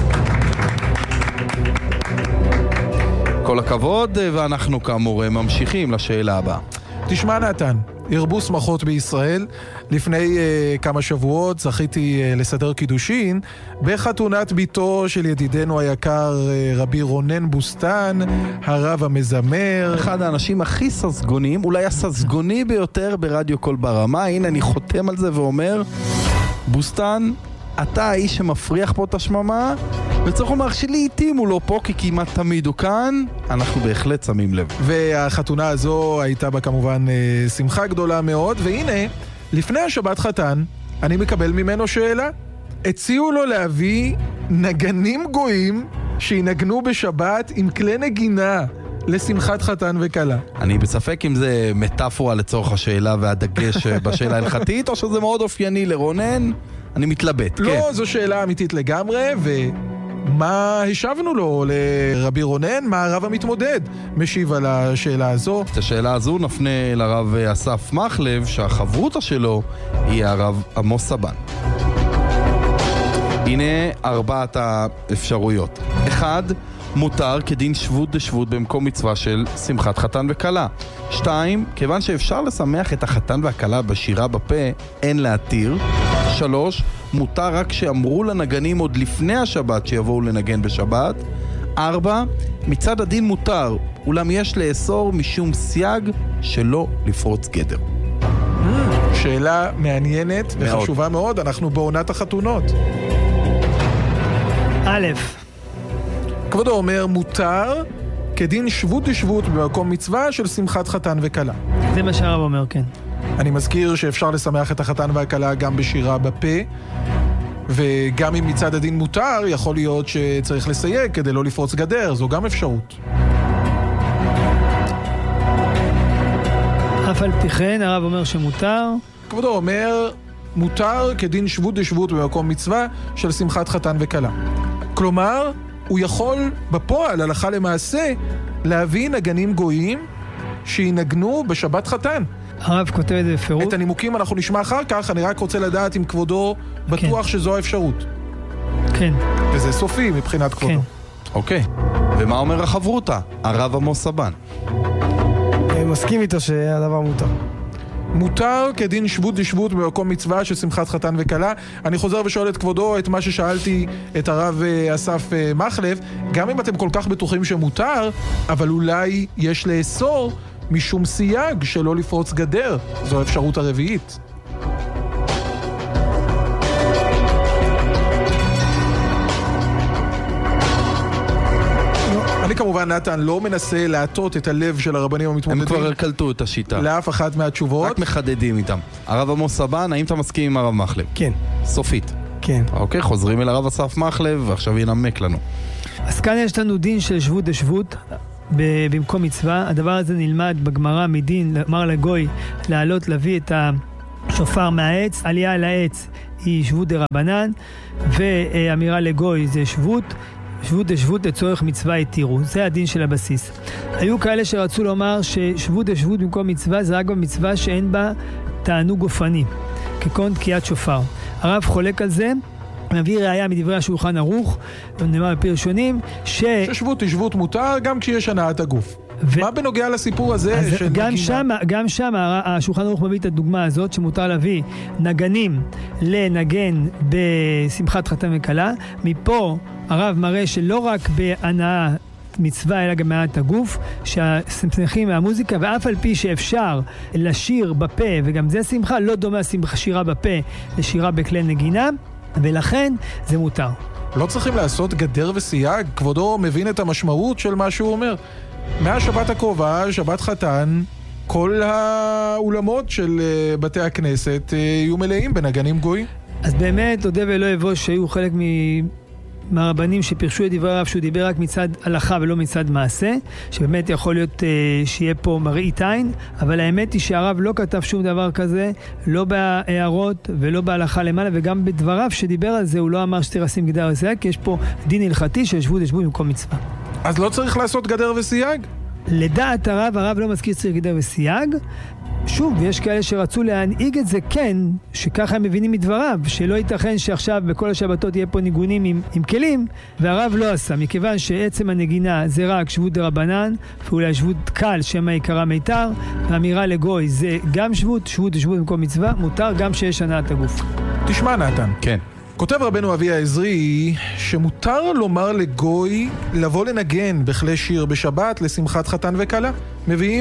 כל הכבוד, ואנחנו כאמור ממשיכים לשאלה הבאה.
תשמע נתן, הרבו שמחות בישראל. לפני uh, כמה שבועות זכיתי uh, לסדר קידושין בחתונת ביתו של ידידנו היקר uh, רבי רונן בוסטן, הרב המזמר.
אחד האנשים הכי ססגוניים, אולי הססגוני ביותר ברדיו קול ברמה. הנה אני חותם על זה ואומר, בוסטן, אתה האיש שמפריח פה את השממה, וצריך לומר שלעיתים הוא לא פה, כי כמעט תמיד הוא כאן, אנחנו בהחלט שמים לב.
והחתונה הזו הייתה בה כמובן אה, שמחה גדולה מאוד, והנה, לפני השבת חתן, אני מקבל ממנו שאלה. הציעו לו להביא נגנים גויים שינגנו בשבת עם כלי נגינה לשמחת חתן וקלה.
אני בספק אם זה מטאפורה לצורך השאלה והדגש בשאלה ההלכתית, או שזה מאוד אופייני לרונן, אני מתלבט.
לא,
כן.
זו שאלה אמיתית לגמרי, ומה השבנו לו לרבי רונן? מה הרב המתמודד משיב על השאלה הזו?
את השאלה הזו נפנה לרב אסף מחלב, שהחברותה שלו היא הרב עמוס סבן. הנה ארבעת האפשרויות. אחד, מותר כדין שבות דשבות במקום מצווה של שמחת חתן וקלה. שתיים, כיוון שאפשר לשמח את החתן והקלה בשירה בפה, אין להתיר. שלוש, מותר רק שאמרו לנגנים עוד לפני השבת שיבואו לנגן בשבת. ארבע, מצד הדין מותר, אולם יש לאסור משום סייג שלא לפרוץ גדר.
שאלה מעניינת וחשובה מאוד, אנחנו בעונת החתונות.
א',
כבודו אומר, מותר כדין שבות דשבות במקום מצווה של שמחת חתן וקלה.
זה מה שהרב אומר, כן.
אני מזכיר שאפשר לשמח את החתן והקלה גם בשירה בפה, וגם אם מצד הדין מותר, יכול להיות שצריך לסייג כדי לא לפרוץ גדר, זו גם אפשרות.
אף על פי כן, הרב אומר שמותר.
כבודו אומר, מותר כדין שבות דשבות במקום מצווה של שמחת חתן וקלה. כלומר, הוא יכול בפועל, הלכה למעשה, להביא נגנים גויים שינגנו בשבת חתן.
הרב כותב את זה בפירוט.
את הנימוקים אנחנו נשמע אחר כך, אני רק רוצה לדעת אם כבודו בטוח כן. שזו האפשרות.
כן.
וזה סופי מבחינת כבודו.
כן.
אוקיי. ומה אומר החברותה? הרב עמוס סבן.
אני מסכים איתו שהדבר מותר.
מותר כדין שבות דשבות במקום מצווה של שמחת חתן וקלה. אני חוזר ושואל את כבודו את מה ששאלתי את הרב אסף מחלב, גם אם אתם כל כך בטוחים שמותר, אבל אולי יש לאסור משום סייג שלא לפרוץ גדר. זו האפשרות הרביעית. אני כמובן, נתן, לא מנסה להטות את הלב של הרבנים המתמודדים.
הם כבר קלטו את השיטה.
לאף אחת מהתשובות.
רק מחדדים איתם. הרב עמוס סבן, האם אתה מסכים עם הרב מחלב?
כן.
סופית.
כן.
אוקיי, חוזרים אל הרב אסף מחלב, ועכשיו ינמק לנו.
אז כאן יש לנו דין של שבות דשבות במקום מצווה. הדבר הזה נלמד בגמרא מדין, אמר לגוי, לעלות להביא את השופר מהעץ. עלייה על העץ היא שבות דרבנן, ואמירה לגוי זה שבות. שבות דשבות לצורך מצווה התירו. זה הדין של הבסיס. היו כאלה שרצו לומר ששבות דשבות במקום מצווה זה רק במצווה שאין בה תענוג גופני, כגון תקיעת שופר. הרב חולק על זה, מביא ראיה מדברי השולחן ערוך, נאמר בפי ראשונים, ש...
ששבות דשבות מותר גם כשיש הנעת הגוף. ו... מה בנוגע לסיפור הזה של
גם
נגינה?
שם, גם שם השולחן ערוך מביא את הדוגמה הזאת שמותר להביא נגנים לנגן בשמחת חתן וקלה. מפה הרב מראה שלא רק בהנאה מצווה אלא גם בהנאת הגוף, שהשמחים מהמוזיקה, ואף על פי שאפשר לשיר בפה, וגם זה שמחה, לא דומה שירה בפה לשירה בכלי נגינה, ולכן זה מותר.
לא צריכים לעשות גדר וסייג? כבודו מבין את המשמעות של מה שהוא אומר. מהשבת הקרובה, שבת חתן, כל האולמות של בתי הכנסת יהיו מלאים בנגנים גויים.
אז באמת, אודה ולא יבוש שהיו חלק מ... מהרבנים שפרשו את דברי הרב שהוא דיבר רק מצד הלכה ולא מצד מעשה, שבאמת יכול להיות אה, שיהיה פה מראית עין, אבל האמת היא שהרב לא כתב שום דבר כזה, לא בהערות ולא בהלכה למעלה, וגם בדבריו שדיבר על זה הוא לא אמר שתרסים גדר וסייג, כי יש פה דין הלכתי של שבות דשבות במקום מצווה.
אז לא צריך לעשות גדר וסייג?
לדעת הרב, הרב לא מזכיר צריך גדר וסייג. שוב, יש כאלה שרצו להנהיג את זה כן, שככה הם מבינים מדבריו, שלא ייתכן שעכשיו בכל השבתות יהיה פה ניגונים עם, עם כלים, והרב לא עשה, מכיוון שעצם הנגינה זה רק שבות דרבנן, ואולי שבות קל, שם העיקרה מיתר, והאמירה לגוי זה גם שבות, שבות ושבות במקום מצווה, מותר גם שיש הנעת הגוף.
תשמע נתן.
כן.
כותב רבנו אבי העזרי שמותר לומר לגוי לבוא לנגן בכלי שיר בשבת לשמחת חתן וקלה. מביאים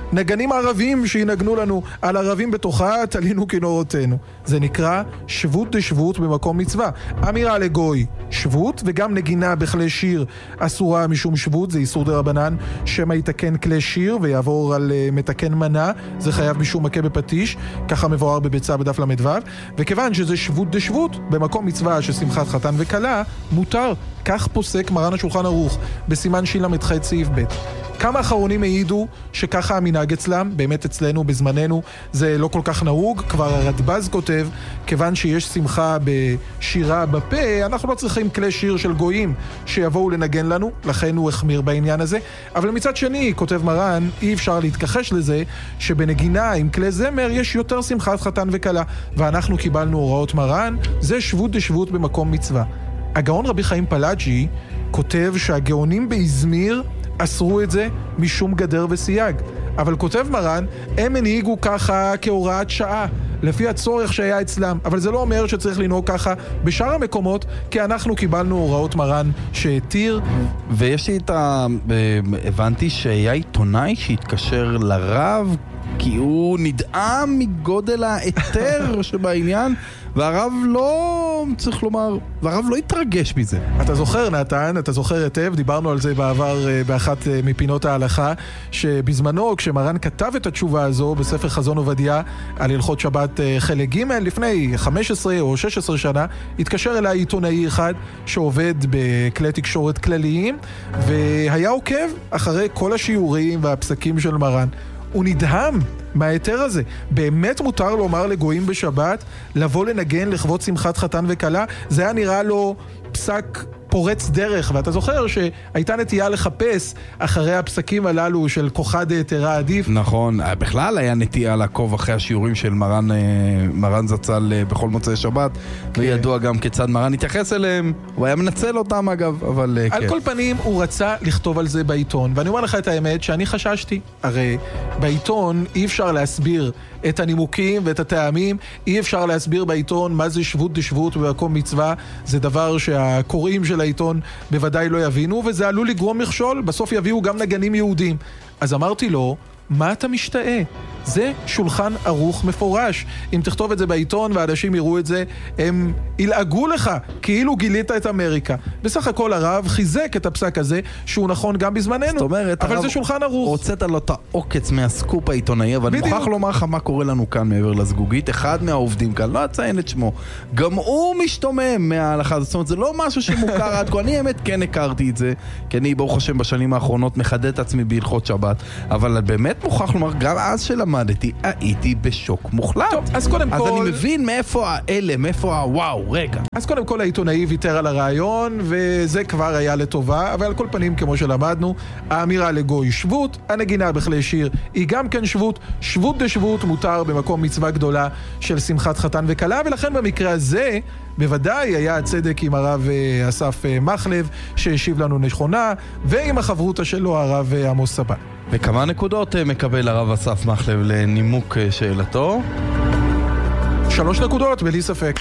נגנים ערבים שינגנו לנו, על ערבים בתוכה תלינו כינורותינו. זה נקרא שבות דשבות במקום מצווה. אמירה לגוי שבות, וגם נגינה בכלי שיר אסורה משום שבות, זה איסור דרבנן, שמא יתקן כלי שיר ויעבור על uh, מתקן מנה, זה חייב משום מכה בפטיש, ככה מבואר בביצה בדף למדו, וכיוון שזה שבות דשבות במקום מצווה ששמחת חתן וקלה, מותר. כך פוסק מרן השולחן ערוך בסימן של"ח סעיף ב'. כמה אחרונים העידו שככה המנהג אצלם, באמת אצלנו בזמננו זה לא כל כך נהוג, כבר הרדב"ז כותב, כיוון שיש שמחה בשירה בפה, אנחנו לא צריכים כלי שיר של גויים שיבואו לנגן לנו, לכן הוא החמיר בעניין הזה. אבל מצד שני, כותב מרן, אי אפשר להתכחש לזה שבנגינה עם כלי זמר יש יותר שמחת חתן וקלה, ואנחנו קיבלנו הוראות מרן, זה שבות דשבות במקום מצווה. הגאון רבי חיים פלאג'י כותב שהגאונים באזמיר אסרו את זה משום גדר וסייג, אבל כותב מרן, הם הנהיגו ככה כהוראת שעה לפי הצורך שהיה אצלם, אבל זה לא אומר שצריך לנהוג ככה בשאר המקומות, כי אנחנו קיבלנו הוראות מרן שהתיר.
ויש לי את ה... הבנתי שהיה עיתונאי שהתקשר לרב כי הוא נדהם מגודל היתר שבעניין, והרב לא, צריך לומר, והרב לא התרגש מזה.
אתה זוכר, נתן, אתה זוכר היטב, דיברנו על זה בעבר באחת מפינות ההלכה, שבזמנו, כשמרן כתב את התשובה הזו בספר חזון עובדיה על הלכות שבת חלק ג' לפני חמש עשרה או שש עשרה שנה, התקשר אליי עיתונאי אחד שעובד בכלי תקשורת כלליים, והיה עוקב אחרי כל השיעורים והפסקים של מרן. הוא נדהם מהיתר הזה. באמת מותר לומר לגויים בשבת לבוא לנגן לכבוד שמחת חתן וקלה? זה היה נראה לו פסק פורץ דרך, ואתה זוכר שהייתה נטייה לחפש אחרי הפסקים הללו של כוחא דהיתרא עדיף.
נכון, בכלל היה נטייה לעקוב אחרי השיעורים של מרן, מרן זצ"ל בכל מוצאי שבת, כן. וידוע גם כיצד מרן התייחס אליהם, הוא היה מנצל אותם אגב, אבל
על
כן.
כל פנים הוא רצה לכתוב על זה בעיתון, ואני אומר לך את האמת שאני חששתי, הרי בעיתון אי אפשר להסביר את הנימוקים ואת הטעמים, אי אפשר להסביר בעיתון מה זה שבות דשבות במקום מצווה, זה דבר שהקוראים של העיתון בוודאי לא יבינו, וזה עלול לגרום מכשול, בסוף יביאו גם נגנים יהודים. אז אמרתי לו, מה אתה משתאה? זה שולחן ערוך מפורש. אם תכתוב את זה בעיתון ואנשים יראו את זה, הם ילעגו לך כאילו גילית את אמריקה. בסך הכל הרב חיזק את הפסק הזה שהוא נכון גם בזמננו. זאת אומרת, אבל זה שולחן ערוך.
הוצאת לו את העוקץ מהסקופ העיתונאי, אבל אני מוכרח לומר לך מה קורה לנו כאן מעבר לזגוגית. אחד מהעובדים כאן, לא אציין את שמו, גם הוא משתומם מההלכה. זאת אומרת, זה לא משהו שמוכר עד כה. אני האמת כן הכרתי את זה, כי אני ברוך השם בשנים האחרונות מחדד את עצמי בהלכות שבת, אבל באמת מוכרח לומר, גם אז שלמדתי, הייתי בשוק מוחלט. טוב,
אז קודם
אז
כל...
אני מבין מאיפה האלה, מאיפה הוואו, רגע.
אז קודם כל העיתונאי ויתר על הרעיון, וזה כבר היה לטובה, אבל על כל פנים, כמו שלמדנו, האמירה לגוי שבות, הנגינה בכלי שיר היא גם כן שבות, שבות דשבות מותר במקום מצווה גדולה של שמחת חתן וקלה, ולכן במקרה הזה בוודאי היה הצדק עם הרב אסף מחלב שהשיב לנו נכונה, ועם החברותה שלו הרב עמוס סבן.
וכמה נקודות מקבל הרב אסף מחלב לנימוק שאלתו?
שלוש נקודות, בלי ספק.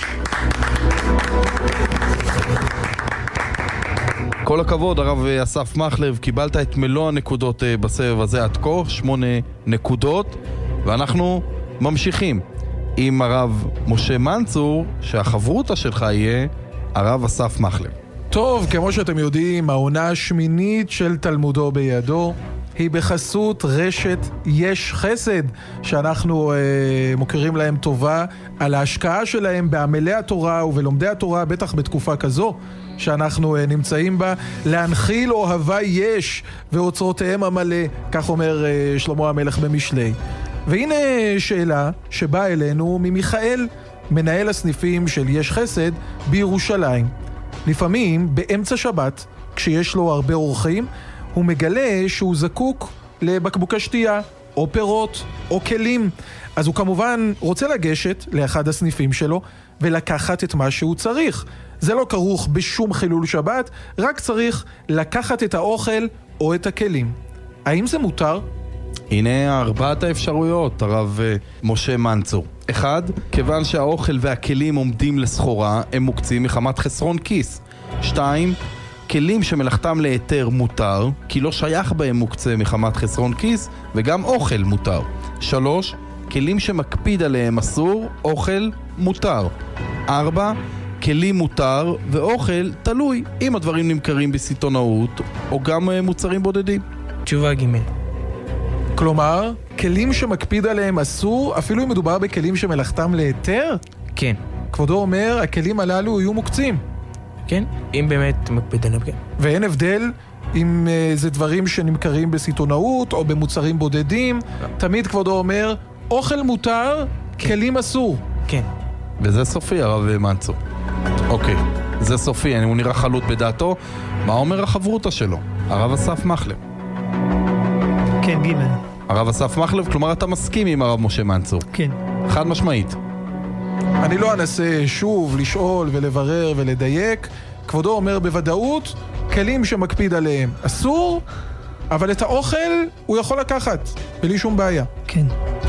כל הכבוד, הרב אסף מחלב, קיבלת את מלוא הנקודות בסבב הזה עד כה, שמונה נקודות, ואנחנו ממשיכים עם הרב משה מנצור, שהחברותה שלך יהיה הרב אסף מחלב.
טוב, כמו שאתם יודעים, העונה השמינית של תלמודו בידו היא בחסות רשת יש חסד, שאנחנו אה, מוכרים להם טובה על ההשקעה שלהם בעמלי התורה ובלומדי התורה, בטח בתקופה כזו שאנחנו אה, נמצאים בה, להנחיל אוהבה יש ואוצרותיהם המלא, כך אומר אה, שלמה המלך במשלי. והנה שאלה שבאה אלינו ממיכאל, מנהל הסניפים של יש חסד בירושלים. לפעמים באמצע שבת, כשיש לו הרבה אורחים, הוא מגלה שהוא זקוק לבקבוקי שתייה, או פירות, או כלים. אז הוא כמובן רוצה לגשת לאחד הסניפים שלו ולקחת את מה שהוא צריך. זה לא כרוך בשום חילול שבת, רק צריך לקחת את האוכל או את הכלים. האם זה מותר?
הנה ארבעת האפשרויות, הרב משה מנצור. אחד, כיוון שהאוכל והכלים עומדים לסחורה, הם מוקצים מחמת חסרון כיס. שתיים, כלים שמלאכתם להיתר מותר, כי לא שייך בהם מוקצה מחמת חסרון כיס, וגם אוכל מותר. שלוש, כלים שמקפיד עליהם אסור, אוכל מותר. ארבע, כלים מותר ואוכל תלוי, אם הדברים נמכרים בסיטונאות או גם מוצרים בודדים.
תשובה ג'.
כלומר, כלים שמקפיד עליהם אסור, אפילו אם מדובר בכלים שמלאכתם להיתר?
כן.
כבודו אומר, הכלים הללו יהיו מוקצים.
כן, אם באמת מקפיד עליהם, כן.
ואין הבדל אם uh, זה דברים שנמכרים בסיטונאות או במוצרים בודדים.
לא.
תמיד כבודו אומר, אוכל מותר, כן. כלים אסור.
כן.
וזה סופי, הרב מנצור. אוקיי, זה סופי, הוא נראה חלוט בדעתו. מה אומר החברותה שלו? הרב אסף מחלב.
כן, ג'.
הרב אסף מחלב, כלומר אתה מסכים עם הרב משה מנצור?
כן.
חד משמעית.
אני לא אנסה שוב לשאול ולברר ולדייק. כבודו אומר בוודאות, כלים שמקפיד עליהם אסור, אבל את האוכל הוא יכול לקחת, בלי שום בעיה.
כן.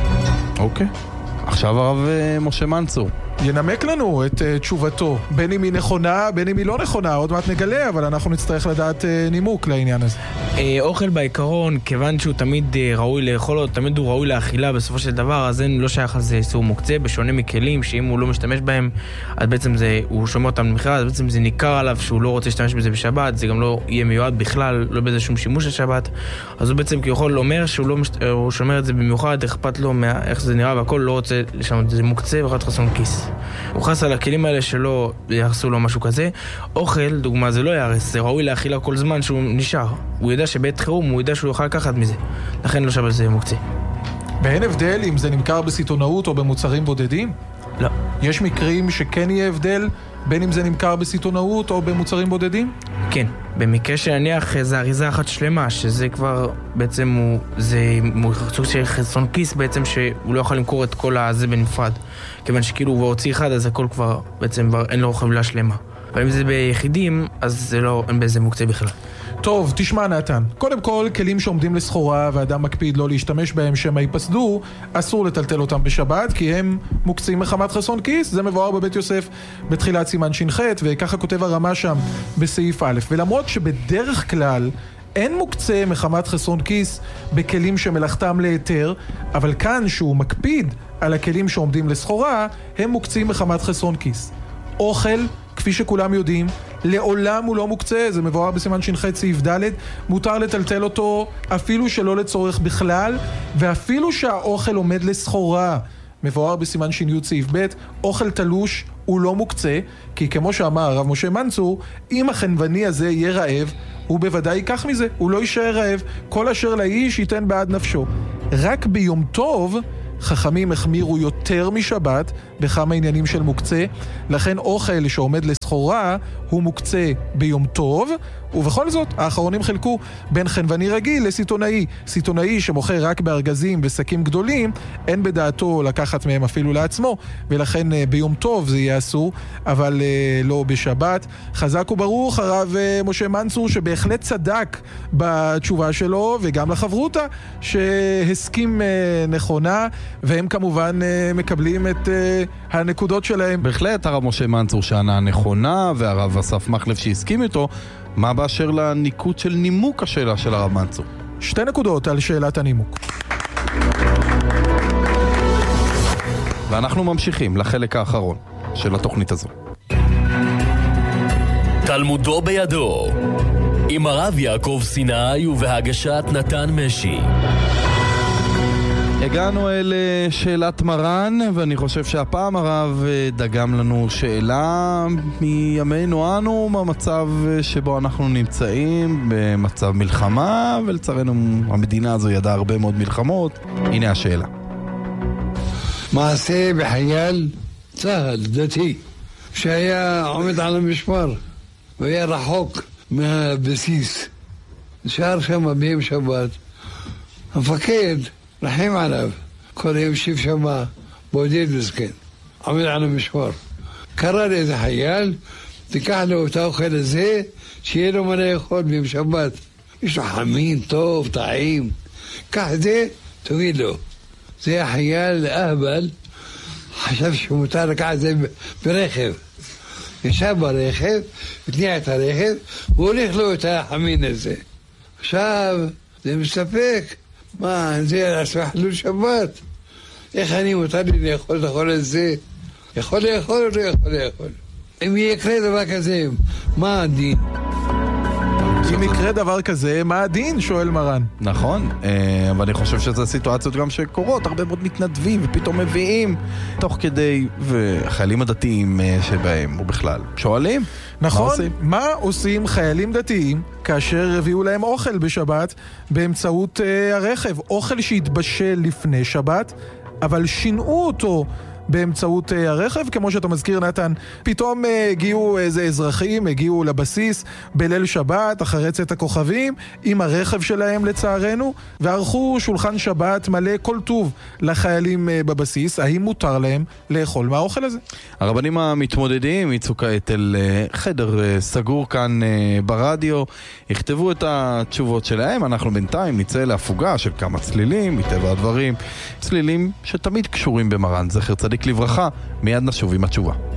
אוקיי. עכשיו הרב משה מנצור
ינמק לנו את uh, תשובתו, בין אם היא נכונה, בין אם היא לא נכונה, עוד מעט נגלה, אבל אנחנו נצטרך לדעת uh, נימוק לעניין הזה.
אה, אוכל בעיקרון, כיוון שהוא תמיד אה, ראוי לאכול אותו, תמיד הוא ראוי לאכילה בסופו של דבר, אז אין, לא שייך לזה איסור מוקצה, בשונה מכלים שאם הוא לא משתמש בהם, אז בעצם זה, הוא שומר אותם למכירה, אז בעצם זה ניכר עליו שהוא לא רוצה להשתמש בזה בשבת, זה גם לא יהיה מיועד בכלל, לא בזה שום שימוש לשבת, אז הוא בעצם כביכול אומר שהוא לא משת... הוא שומר את זה במיוחד, אכפת לו מה... איך זה נראה, והכל לא רוצה לשמות, זה מוקצה וחד חסון כיס. הוא חס על הכלים האלה שלא יחסו לו משהו כזה. אוכל, דוגמה, זה לא ירס, זה ראוי להאכילה כל זמן שהוא נשאר. הוא יודע שבעת חירום, הוא יודע שהוא יוכל לקחת מזה. לכן לא שווה זה מוקצה.
ואין הבדל אם זה נמכר בסיטונאות או במוצרים בודדים?
לא.
יש מקרים שכן יהיה הבדל בין אם זה נמכר בסיטונאות או במוצרים בודדים?
כן. במקרה שנניח זה אריזה אחת שלמה, שזה כבר בעצם הוא, זה סוג של חסרון כיס בעצם שהוא לא יכול למכור את כל הזה בנפרד. כיוון שכאילו הוא הוציא אחד, אז הכל כבר בעצם אין לו חבילה שלמה. אבל אם זה ביחידים, אז זה לא, אין בזה מוקצה בכלל.
טוב, תשמע נתן. קודם כל, כלים שעומדים לסחורה ואדם מקפיד לא להשתמש בהם שהם ייפסדו, אסור לטלטל אותם בשבת, כי הם מוקצים מחמת חסרון כיס. זה מבואר בבית יוסף בתחילת סימן ש"ח, וככה כותב הרמה שם בסעיף א'. ולמרות שבדרך כלל אין מוקצה מחמת חסרון כיס בכלים שמלאכתם להיתר, אבל כאן שהוא מקפיד על הכלים שעומדים לסחורה, הם מוקצים מחמת חסרון כיס. אוכל, כפי שכולם יודעים, לעולם הוא לא מוקצה, זה מבואר בסימן ש"ח סעיף ד', מותר לטלטל אותו אפילו שלא לצורך בכלל, ואפילו שהאוכל עומד לסחורה, מבואר בסימן ש"י סעיף ב', אוכל תלוש הוא לא מוקצה, כי כמו שאמר הרב משה מנצור, אם החנווני הזה יהיה רעב, הוא בוודאי ייקח מזה, הוא לא יישאר רעב, כל אשר לאיש ייתן בעד נפשו. רק ביום טוב חכמים החמירו יותר משבת בכמה עניינים של מוקצה, לכן אוכל שעומד לסחורה הוא מוקצה ביום טוב, ובכל זאת האחרונים חלקו בין חנווני רגיל לסיטונאי. סיטונאי שמוכר רק בארגזים ושקים גדולים, אין בדעתו לקחת מהם אפילו לעצמו, ולכן ביום טוב זה יהיה אסור, אבל לא בשבת. חזק וברוך הרב משה מנצור שבהחלט צדק בתשובה שלו, וגם לחברותה שהסכים נכונה, והם כמובן מקבלים את הנקודות שלהם.
בהחלט הרב משה מנצור שענה נכונה, והרב אסף מחלב שהסכים איתו. מה באשר לניקוד של נימוק השאלה של הרב מנצור?
שתי נקודות על שאלת הנימוק.
ואנחנו ממשיכים לחלק האחרון של התוכנית הזו.
תלמודו בידו עם הרב יעקב סיני ובהגשת נתן משי.
הגענו אל שאלת מרן, ואני חושב שהפעם הרב דגם לנו שאלה מימינו אנו, מהמצב שבו אנחנו נמצאים, במצב מלחמה, ולצערנו המדינה הזו ידעה הרבה מאוד מלחמות. הנה השאלה.
מעשה בחייל צה"ל דתי שהיה עומד על המשמר והיה רחוק מהבסיס, נשאר שם ביום שבת. המפקד רחם עליו, כל יום שיב שמה, בודד מסכן, עומד על המשמר. קרא לאיזה חייל, תיקח לו את האוכל הזה, שיהיה לו מה לאכול ביום שבת. יש לו חמין, טוב, טעים. קח את זה, תוביל לו. זה החייל אהבל, חשב שמותר לקח את זה ברכב. ישב ברכב, התניע את הרכב, והוא הולך לו את החמין הזה. עכשיו, זה מספק. מה, זה לעשות חילול שבת? איך אני מותר לי לאכול לאכול את זה? יכול לאכול או לא יכול לאכול? אם יקרה דבר כזה, מה הדין?
אם יקרה דבר כזה, מה הדין? שואל מרן.
נכון, אבל אני חושב שזה סיטואציות גם שקורות, הרבה מאוד מתנדבים ופתאום מביאים תוך כדי, וחיילים הדתיים שבהם, ובכלל, שואלים?
נכון,
מה עושים?
מה עושים חיילים דתיים כאשר הביאו להם אוכל בשבת באמצעות uh, הרכב? אוכל שהתבשל לפני שבת, אבל שינעו אותו באמצעות uh, הרכב, כמו שאתה מזכיר נתן, פתאום uh, הגיעו איזה אזרחים, הגיעו לבסיס בליל שבת, אחרי צאת הכוכבים, עם הרכב שלהם לצערנו, וערכו שולחן שבת מלא כל טוב לחיילים uh, בבסיס. האם מותר להם לאכול מהאוכל הזה?
הרבנים המתמודדים יצאו כעת אל uh, חדר uh, סגור כאן uh, ברדיו, יכתבו את התשובות שלהם. אנחנו בינתיים נצא להפוגה של כמה צלילים, מטבע הדברים, צלילים שתמיד קשורים במרן זכר צדיק לברכה. מיד נשוב עם התשובה.